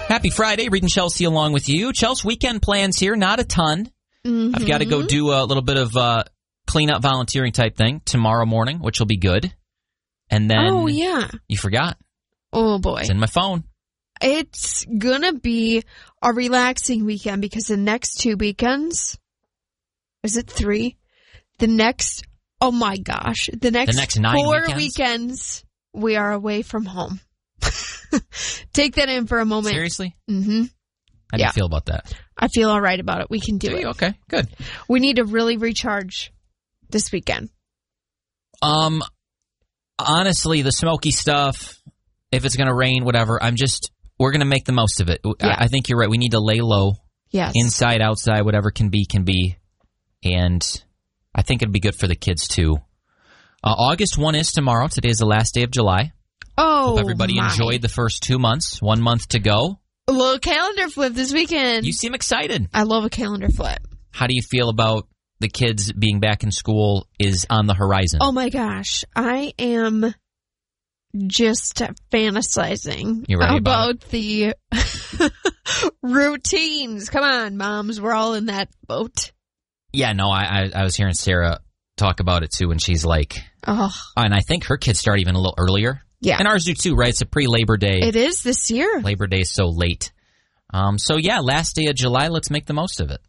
Happy Friday. Reed and Chelsea along with you. Chelsea, weekend plans here. Not a ton. Mm-hmm. I've got to go do a little bit of clean-up volunteering type thing tomorrow morning, which will be good. And then... Oh, yeah. You forgot. Oh, boy. It's in my phone. It's going to be a relaxing weekend because the next 2 weekends... Is it 3? The next... Oh, my gosh. The next 9 4 weekends, we are away from home. Take that in for a moment. Seriously? Mm-hmm. How do you feel about that? I feel all right about it. We can do it. Okay, good. We need to really recharge this weekend. Honestly, the smoky stuff, if it's going to rain, whatever, we're going to make the most of it. Yeah. I think you're right. We need to lay low. Yes. Inside, outside, whatever can be. And I think it'd be good for the kids, too. August 1 is tomorrow. Today is the last day of July. Oh, hope everybody enjoyed the first 2 months. 1 month to go. A little calendar flip this weekend. You seem excited. I love a calendar flip. How do you feel about the kids being back in school is on the horizon? Oh, my gosh. I am just fantasizing about the routines. Come on, moms. We're all in that boat. Yeah, no, I was hearing Sarah talk about it, too, and she's like... Oh. And I think her kids start even a little earlier. Yeah. And ours do, too, right? It's a pre-Labor Day. It is this year. Labor Day is so late. So, yeah, last day of July, let's make the most of it.